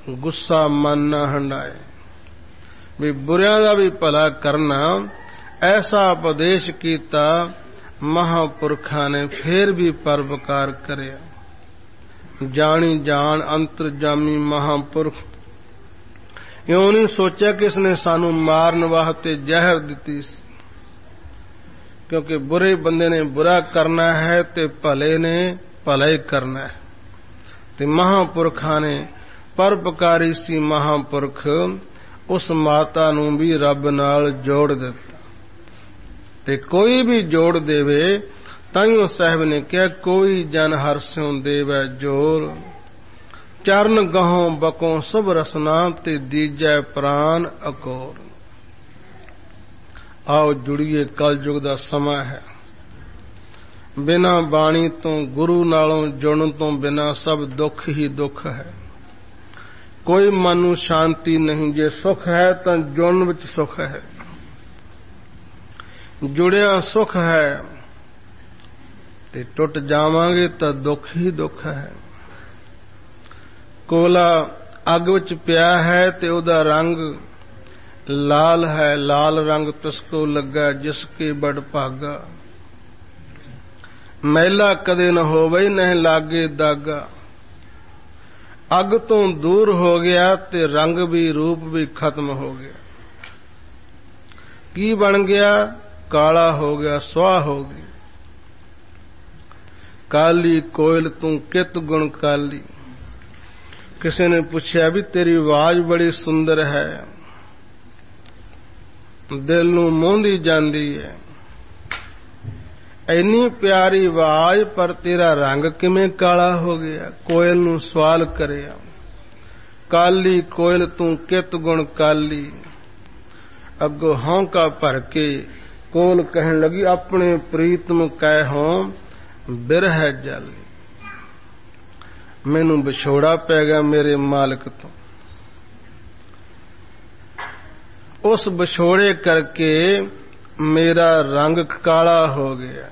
गुस्सा मन न हंडाए। भी बुरियां दा भी भला करना, ऐसा उपदेश कीता महापुरखां ने, फिर भी परोपकार करिया। जानी जान अंतरजामी महापुरख इउं नहीं सोचा कि इसने सानू मारन वास्ते जहर दिती सी, क्योंकि बुरे बंदे ने बुरा करना है ते भले ने भला ही करना है। ते महापुरखां ने परोपकारी सी महापुरख उस माता नू भी रब नाल जोड़ दिता। ते कोई भी जोड़ देवे, ताइयों साहब ने कहा कोई जन हर स्यों देवै जोर, चरण गहों बकों सब रसना ते दीजै प्राण अकोर। आओ जुड़िए, कलयुग दा समा है। बिना बाणी तो गुरु नालों जुड़न तो बिना सब दुख ही दुख है। कोई मन नू शांति नहीं, जे सुख है तो जुड़न विच सुख है, जुड़िया सुख है ते टुट जावांगे तो दुख ही दुख है। कोला अग विच पिया है ते उदा रंग लाल है, लाल रंग तिसको लगा जिसके बड़ भागा। मैला कदे न होवे न लागे दागा। अग तो दूर हो गया ते रंग भी रूप भी खत्म हो गया। की बन गया? काला हो गया, स्वाह हो गई। काली कोयल तू कित गुण काली। किसी ने पूछा भी तेरी आवाज बड़ी सुंदर है, दिल नू मोहंदी जांदी है। इन्नी प्यारी आवाज पर तेरा रंग किवें काला हो गया? कोयल नू सवाल करिया, काली कोयल तू कित गुण काली। अगो हौंका भर के कोल कहन लगी, अपने प्रीतम कै हों बिरह जल। मैनू विछोड़ा पै गया मेरे मालिक तो, उस विछोड़े करके मेरा रंग काला हो गया।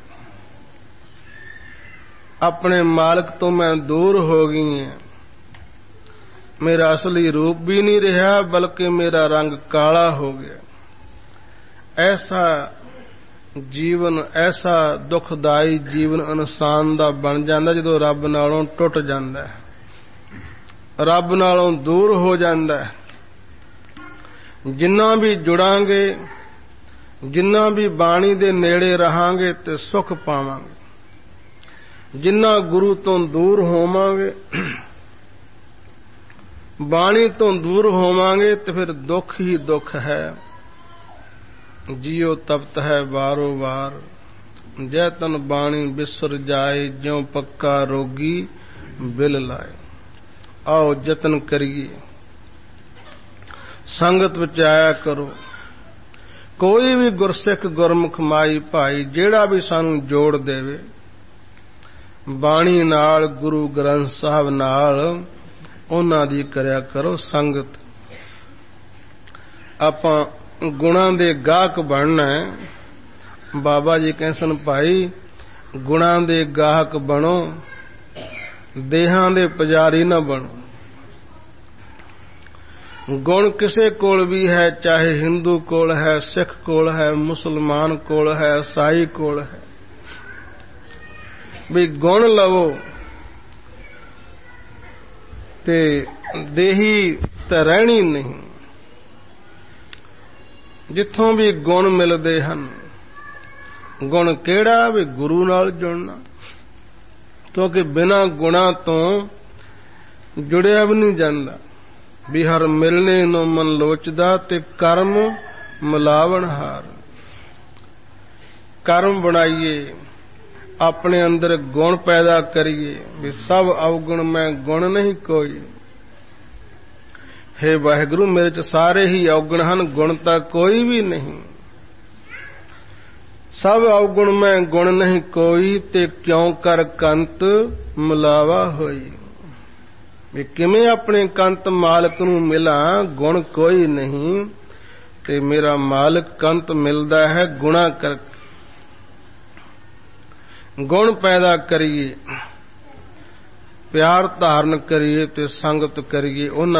अपने मालिक तो मैं दूर हो गई है, मेरा असली रूप भी नहीं रहा बल्कि मेरा रंग काला हो गया। ऐसा जीवन, ऐसा दुखदाई जीवन इंसान दा बन जांदा जदों रब नालों टुट जांदा है, रब नालों दूर हो जांदा है। जिन्ना भी जुड़ांगे, जिन्ना भी बाणी दे नेड़े रहांगे ते सुख पावांगे। जिन्ना गुरु तो दूर होवांगे, बाणी तो दूर होवांगे ते फिर दुख ही दुख है। जियो तपत है बारो बार, जै तन बाणी बिसर जाए, ज्यों पक्का रोगी बिल लाए। आओ जतन करिए, संगत विच आया करो। कोई भी गुरसिख गुरमुख माई भाई जेड़ा भी सानू जोड़ देवे, बाणी नाल गुरु ग्रंथ साहब नाल उन्हां दी करया करो संगत। आपां गुणां दे गाहक बनना है। बाबा जी कहसन भाई गुणां दे गाहक बनो, देहां दे पुजारी ना बनो। गुण किसे कोल भी है, चाहे हिंदू कोल है, सिख कोल है, मुसलमान कोल है, ईसाई कोल है। भी गुण लवो ते देही ते रहनी नहीं। जिथों भी गुण मिलते हैं, गुण केड़ा? भी गुरु नाल जुड़ना, क्योंकि बिना गुणा तो जुड़िया भी नहीं जाता। भी हर मिलने नो मन लोचदा ते कर्म मिलावण हार। कर्म बनाइए, अपने अंदर गुण पैदा करिए। भी सब अवगुण में गुण नहीं कोई। हे वाहिगुरु मेरे च सारे ही अवगुण हैं, गुण तां कोई भी नहीं। सब अवगुण में गुण नहीं कोई, ते क्यों कर कंत मिलावा होई। भी किवें अपने कंत मालिक नूं मिलां, गुण कोई नहीं ते मेरा मालिक कंत मिलदा है गुणा करके। गुण पैदा करिए, प्यार धारण करिए ते संगत करिए।